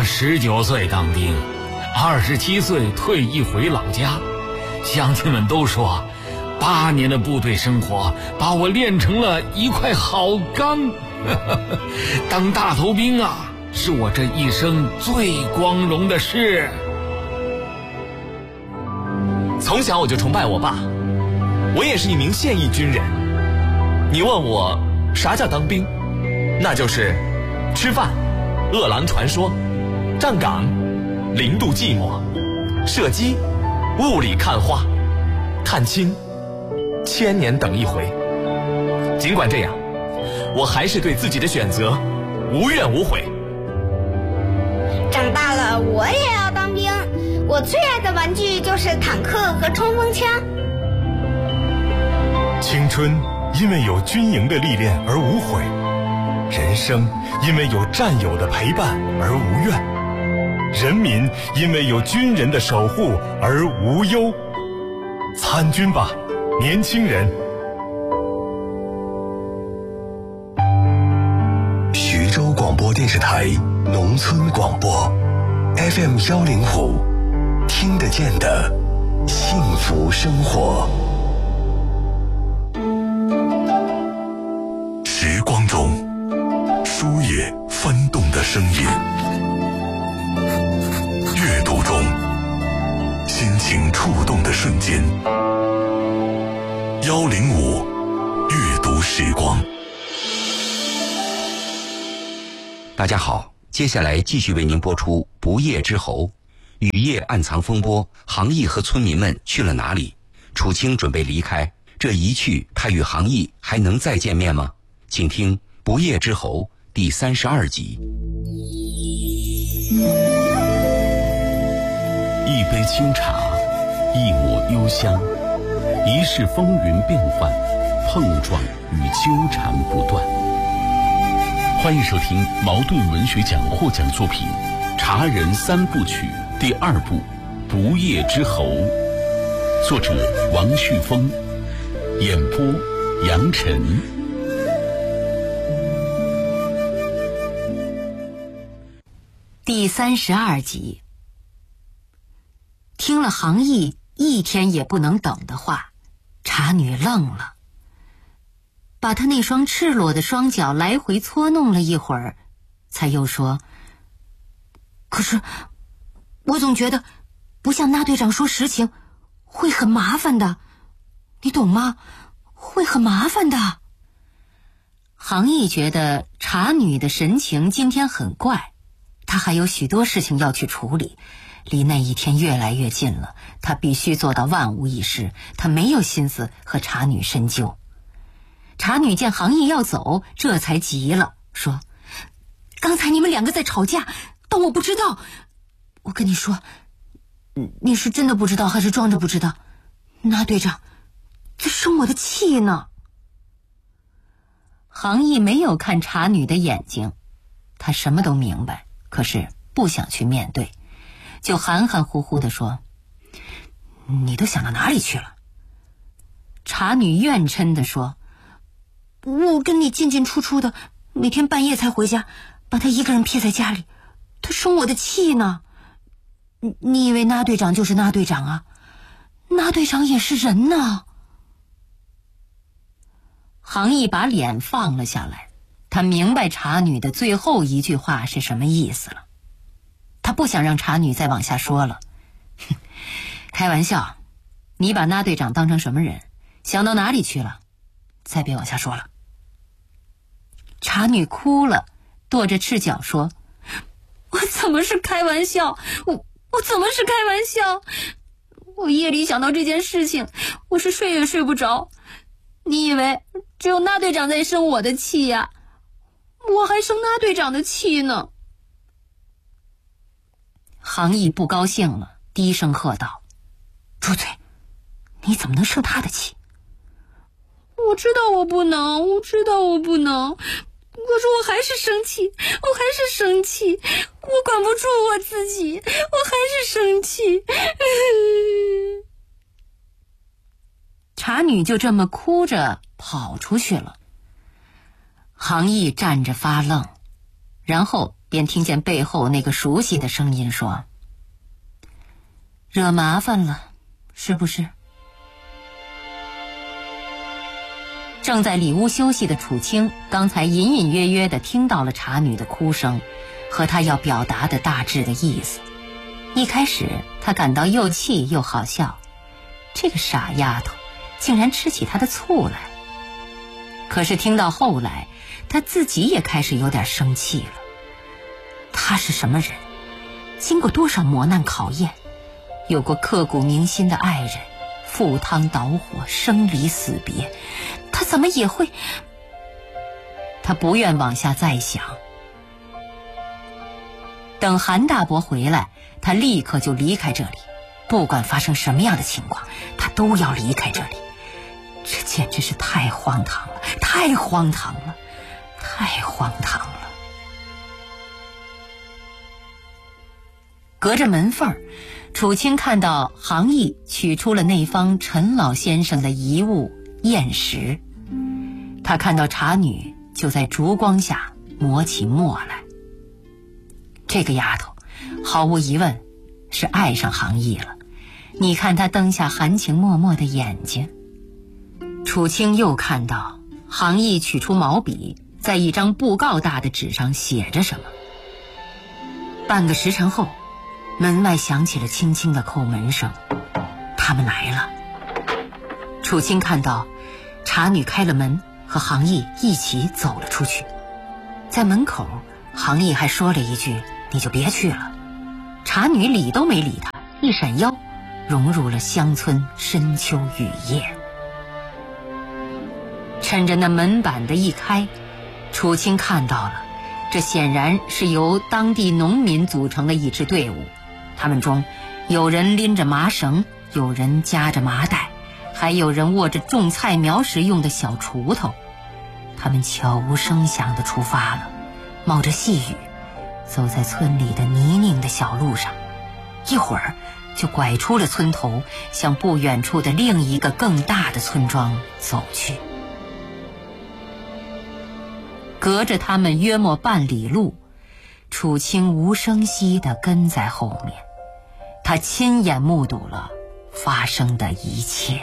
19岁当兵，27岁退役回老家。乡亲们都说，8年的部队生活把我练成了一块好钢。当大头兵啊，是我这一生最光荣的事。 从小我就崇拜我爸，我也是一名现役军人。你问我啥叫当兵，那就是吃饭、饿狼传说、站岗、0度寂寞、射击、雾里看花、探亲、1000年等一回。尽管这样，我还是对自己的选择无怨无悔。 长大了我也要当兵，我最爱的玩具就是坦克和冲锋枪。 青春因为有军营的历练而无悔，人生因为有战友的陪伴而无怨，人民因为有军人的守护而无忧。参军吧，年轻人！ 徐州广播电视台农村广播 FM105，听得见的幸福生活。时光中书页翻动的声音，阅读中心情触动的瞬间。105阅读时光。 大家好，接下来继续为您播出《不夜之侯》。雨夜暗藏风波，杭义和村民们去了哪里？楚清准备离开，这一去，他与杭义还能再见面吗？请听《不夜之侯》第32集。 一杯清茶，一抹幽香，一世风云变幻，碰撞与纠缠不断。欢迎收听茅盾文学奖获奖作品《茶人3部曲》第2部《不夜之侯》，作者王旭峰，演播杨晨。 第32集。听了杭义1天也不能等的话，茶女愣了，把她那双赤裸的双脚来回搓弄了一会儿，才又说：可是我总觉得不向那队长说实情会很麻烦的，你懂吗？会很麻烦的。杭义觉得茶女的神情今天很怪，他还有许多事情要去处理，离那一天越来越近了，他必须做到万无一失，他没有心思和茶女深究。茶女见杭义要走，这才急了，说：刚才你们2个在吵架，当我不知道。我跟你说，你是真的不知道还是装着不知道？那队长在生我的气呢。杭义没有看茶女的眼睛，他什么都明白，可是不想去面对，就含含糊糊地说：你都想到哪里去了？茶女怨嗔地说：我跟你进进出出的，每天半夜才回家，把他一个人撇在家里，他生我的气呢。你以为那队长就是那队长啊？那队长也是人呢。杭义把脸放了下来，他明白茶女的最后一句话是什么意思了。他不想让茶女再往下说了。开玩笑，你把那队长当成什么人？想到哪里去了？再别往下说了。茶女哭了，跺着赤脚说：我怎么是开玩笑？我怎么是开玩笑？我夜里想到这件事情，我是睡也睡不着。你以为只有那队长在生我的气呀？我还生那队长的气呢。杭义不高兴了，低声喝道：住嘴！你怎么能生他的气？我知道我不能，可是我还是生气，我管不住我自己，我还是生气。茶女就这么哭着跑出去了。杭义站着发愣，然后便听见背后那个熟悉的声音说：“惹麻烦了，是不是？”正在里屋休息的楚清，刚才隐隐约约地听到了茶女的哭声和她要表达的大致的意思。一开始他感到又气又好笑，这个傻丫头竟然吃起他的醋来。可是听到后来，他自己也开始有点生气了。他是什么人？经过多少磨难考验，有过刻骨铭心的爱人，赴汤蹈火，生离死别，他怎么也会……他不愿往下再想。等韩大伯回来，他立刻就离开这里，不管发生什么样的情况，他都要离开这里。这简直是太荒唐了，太荒唐了，太荒唐了。隔着门缝，楚清看到杭义取出了那方陈老先生的遗物砚石，他看到茶女就在烛光下磨起墨来。这个丫头毫无疑问是爱上杭义了，你看她灯下含情脉脉的眼睛。楚清又看到杭义取出毛笔，在一张布告大的纸上写着什么。半个时辰后，门外响起了轻轻的叩门声，他们来了。楚清看到茶女开了门，和杭义一起走了出去。在门口，杭义还说了一句：“你就别去了。”茶女理都没理他，一闪腰，融入了乡村深秋雨夜。趁着那门板的一开，楚清看到了，这显然是由当地农民组成的一支队伍。他们中有人拎着麻绳，有人夹着麻袋，还有人握着种菜苗时用的小锄头。他们悄无声响地出发了，冒着细雨，走在村里的泥泞的小路上，一会儿就拐出了村头，向不远处的另一个更大的村庄走去。隔着他们约莫半里路，楚清无声息地跟在后面，他亲眼目睹了发生的一切。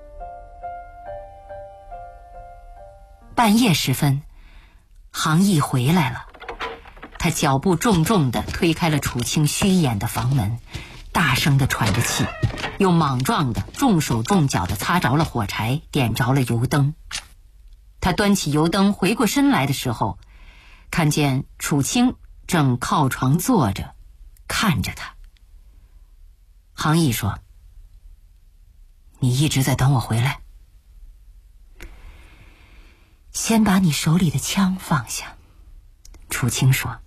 半夜时分，杭义回来了，他脚步重重地推开了楚清虚掩的房门，大声地喘着气，又莽撞地重手重脚地擦着了火柴，点着了油灯。他端起油灯回过身来的时候，看见楚清正靠床坐着看着他。杭义说：“你一直在等我回来？”“先把你手里的枪放下。”楚清说：“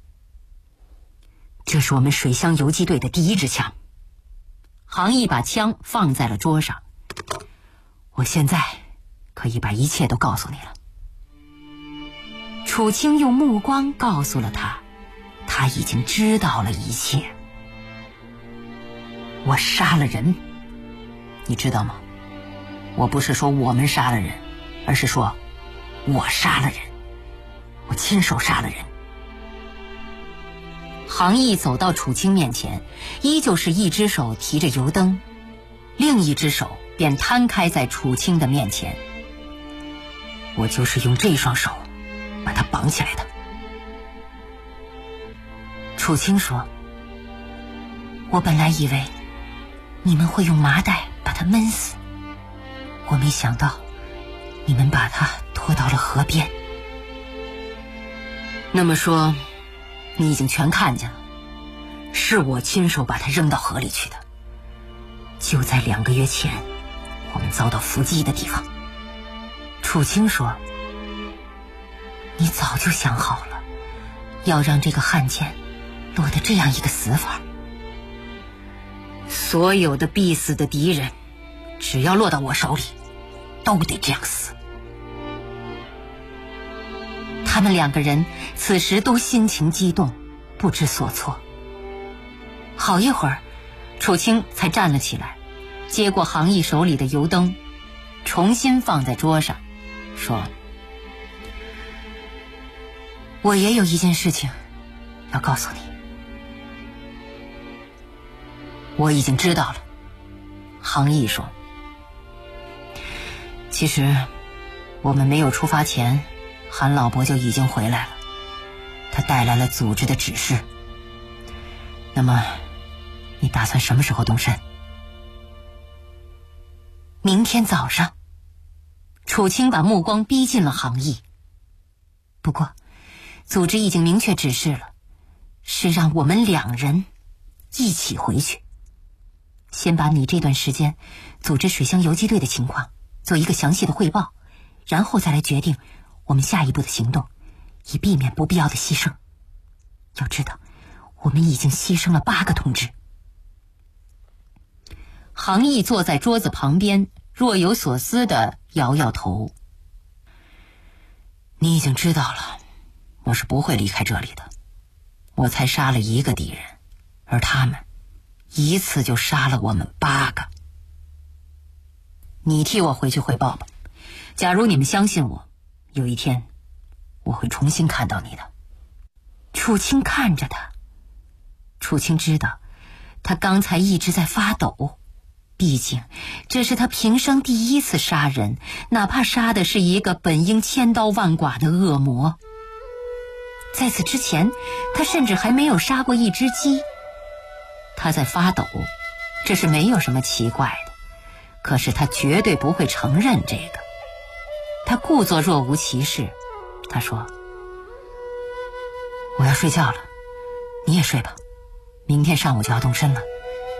这是我们水乡游击队的第一支枪。”杭义把枪放在了桌上。“我现在可以把一切都告诉你了。”楚清用目光告诉了他，他已经知道了一切。“我杀了人，你知道吗？我不是说我们杀了人，而是说我杀了人，我亲手杀了人。”杭义走到楚清面前，依旧是一只手提着油灯，另一只手便摊开在楚清的面前。“我就是用这双手把他绑起来的。”楚清说：“我本来以为你们会用麻袋把他闷死，我没想到你们把他拖到了河边。”“那么说，你已经全看见了，是我亲手把他扔到河里去的，就在2个月前我们遭到伏击的地方。”楚清说：“你早就想好了，要让这个汉奸落得这样一个死法。所有的必死的敌人，只要落到我手里，都得这样死。”他们2个人此时都心情激动，不知所措。好一会儿，楚清才站了起来，接过杭义手里的油灯，重新放在桌上，说：“我也有一件事情要告诉你，我已经知道了。杭义说，其实我们没有出发前，韩老伯就已经回来了，他带来了组织的指示。那么你打算什么时候动身？明天早上。楚清把目光逼近了杭义。不过组织已经明确指示了，是让我们2人一起回去。先把你这段时间组织水乡游击队的情况做一个详细的汇报，然后再来决定我们下一步的行动，以避免不必要的牺牲。要知道，我们已经牺牲了8个同志。杭义坐在桌子旁边，若有所思地摇摇头。你已经知道了，我是不会离开这里的。我才杀了1个敌人，而他们一次就杀了我们8个。你替我回去汇报吧。假如你们相信我，有一天我会重新看到你的。楚清看着他，楚清知道他刚才一直在发抖，毕竟这是他平生第1次杀人，哪怕杀的是一个本应千刀万剐的恶魔。在此之前，他甚至还没有杀过一只鸡。他在发抖，这是没有什么奇怪的，可是他绝对不会承认这个。他故作若无其事，他说：我要睡觉了，你也睡吧，明天上午就要动身了。